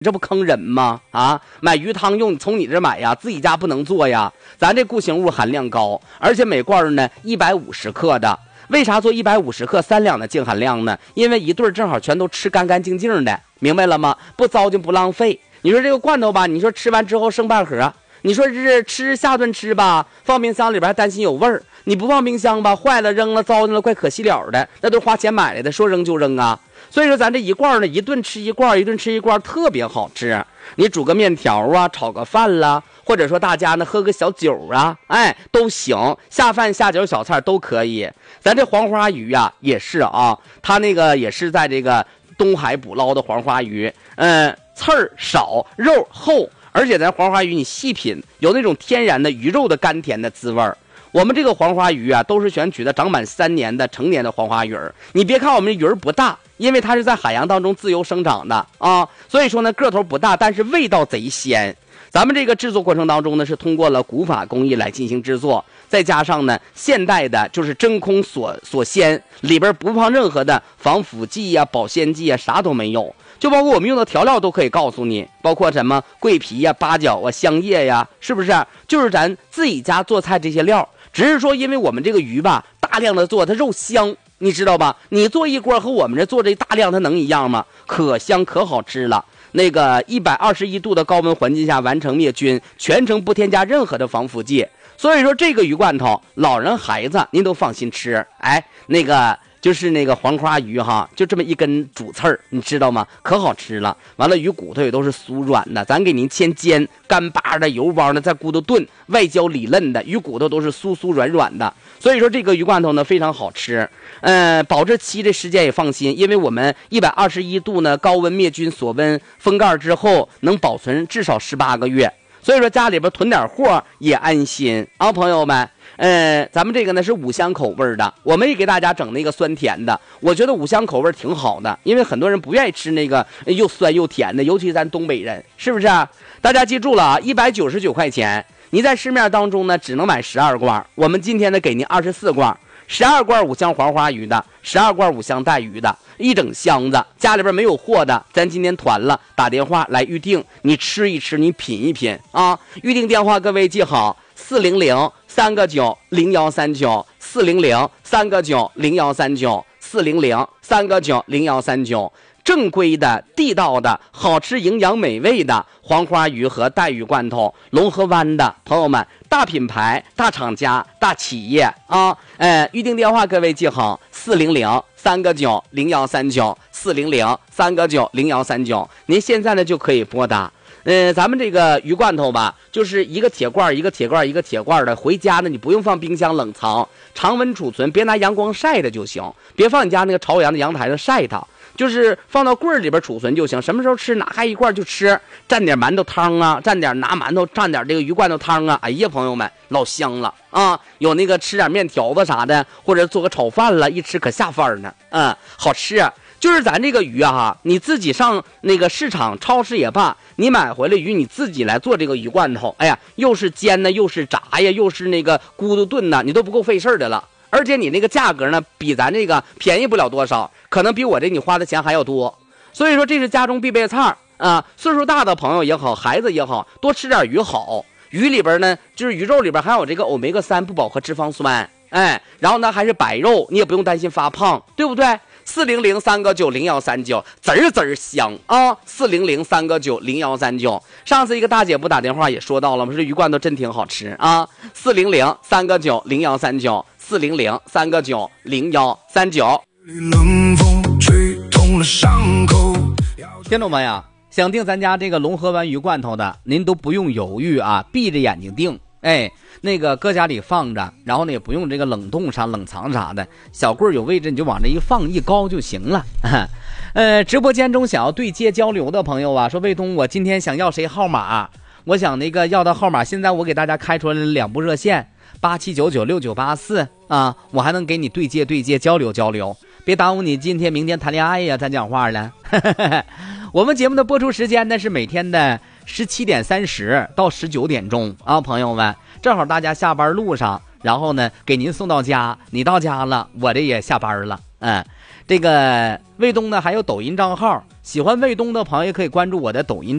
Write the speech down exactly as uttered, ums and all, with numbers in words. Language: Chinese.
这不坑人吗？啊，买鱼汤用从你这买呀，自己家不能做呀。咱这固形物含量高，而且每罐呢一百五十克的。为啥做一百五十克三两的净含量呢？因为一对正好全都吃干干净净的，明白了吗？不糟践不浪费。你说这个罐头吧，你说吃完之后剩半盒，你说是吃下顿吃吧，放冰箱里边还担心有味儿，你不放冰箱吧，坏了扔了糟践了，怪可惜了的，那都花钱买来的，说扔就扔啊。所以说咱这一罐呢，一顿吃一罐，一顿吃一罐，特别好吃。你煮个面条啊，炒个饭啦，或者说大家呢喝个小酒啊，哎都行，下饭下酒小菜都可以。咱这黄花鱼啊也是啊，它那个也是在这个东海捕捞的黄花鱼，嗯，刺儿少，肉厚，而且咱黄花鱼你细品，有那种天然的鱼肉的甘甜的滋味儿。我们这个黄花鱼啊，都是选取的长满三年的成年的黄花鱼儿。你别看我们鱼儿不大，因为它是在海洋当中自由生长的啊，所以说呢个头不大，但是味道贼鲜。咱们这个制作过程当中呢，是通过了古法工艺来进行制作，再加上呢现代的就是真空锁锁鲜，里边不放任何的防腐剂呀、保鲜剂呀，啥都没有。就包括我们用的调料都可以告诉你，包括什么桂皮呀、八角啊、香叶呀，是不是？就是咱自己家做菜这些料，只是说因为我们这个鱼吧，大量的做它肉香，你知道吧？你做一锅和我们这做这大量它能一样吗？可香可好吃了。那个一百二十一度的高温环境下完成灭菌，全程不添加任何的防腐剂。所以说这个鱼罐头，老人孩子您都放心吃。哎，那个就是那个黄花鱼哈，就这么一根主刺儿，你知道吗？可好吃了。完了鱼骨头也都是酥软的，咱给您先煎，干巴的油包的，在骨头炖，外焦里嫩的，鱼骨头都是酥酥软软的。所以说这个鱼罐头呢非常好吃，呃，保质期的时间也放心，因为我们一百二十一度呢高温灭菌锁温封盖之后，能保存至少十八个月。所以说家里边囤点货也安心啊，朋友们。呃，咱们这个呢是五香口味的，我们也给大家整那个酸甜的。我觉得五香口味挺好的，因为很多人不愿意吃那个又酸又甜的，尤其咱东北人，是不是啊？大家记住了啊，一百九十九块钱，你在市面当中呢只能买十二罐，我们今天呢给您二十四罐，十二罐五香黄花鱼的，十二罐五香带鱼的，一整箱子。家里边没有货的，咱今天团了，打电话来预定，你吃一吃，你品一品啊。预定电话各位记好，四零零三个九零幺三九，四零零三个九零幺三九，四零零三个九零幺三九。正规的、地道的、好吃、营养美味的黄花鱼和带鱼罐头，龙河湾的朋友们，大品牌、大厂家、大企业啊！呃，预定电话各位记好，四零零三个九零幺三九，四零零三个九零幺三九，您现在呢就可以拨打。呃，咱们这个鱼罐头吧，就是一个铁罐一个铁罐一个铁罐的，回家呢你不用放冰箱冷藏，常温储存，别拿阳光晒的就行，别放你家那个朝阳的阳台上晒它。就是放到柜里边储存就行，什么时候吃拿开一罐就吃，蘸点馒头汤啊，蘸点拿馒头蘸点这个鱼罐头汤啊，哎呀朋友们老香了啊！有那个吃点面条子啥的，或者做个炒饭了，一吃可下饭呢，嗯，好吃啊。就是咱这个鱼啊哈，你自己上那个市场超市也罢，你买回来鱼你自己来做这个鱼罐头，哎呀，又是煎呢，又是炸呀，又是那个咕嘟炖呢，你都不够费事的了。而且你那个价格呢，比咱这个便宜不了多少，可能比我这你花的钱还要多。所以说这是家中必备菜啊，岁数大的朋友也好，孩子也好，多吃点鱼好。鱼里边呢，就是鱼肉里边还有这个欧米伽三不饱和脂肪酸，哎，然后呢还是白肉，你也不用担心发胖，对不对？四零零三个九零幺三九，滋儿滋儿香啊！四零零三个九零幺三九。上次一个大姐不打电话也说到了吗？这鱼罐头真挺好吃啊！四零零三个九零幺三九，四零零三个九零幺三九。冷风吹痛了伤口。听众们呀，想订咱家这个龙河湾鱼罐头的，您都不用犹豫啊，闭着眼睛订。哎，那个搁家里放着，然后呢也不用这个冷冻啥冷藏啥的，小柜有位置你就往这一放一高就行了。呃，直播间中想要对接交流的朋友啊，说卫东我今天想要谁号码，我想那个要的号码，现在我给大家开出来了两部热线，八七九九六九八四啊，我还能给你对接对接交流交流，别耽误你今天明天谈恋爱呀，咱讲话了。我们节目的播出时间呢是每天的十七点三十到十九点钟啊，朋友们，正好大家下班路上，然后呢给您送到家，你到家了，我这也下班了，嗯。 这个卫东呢还有抖音账号，喜欢卫东的朋友可以关注我的抖音账号。